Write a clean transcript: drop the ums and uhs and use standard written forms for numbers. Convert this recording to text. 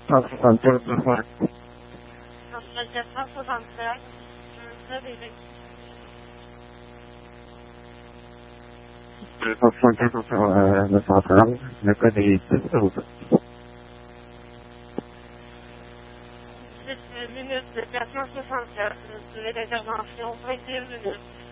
467, Réveillé. 364 sur le central, le code est 612. 6 minutes de 464, durée d'intervention 21 minutes.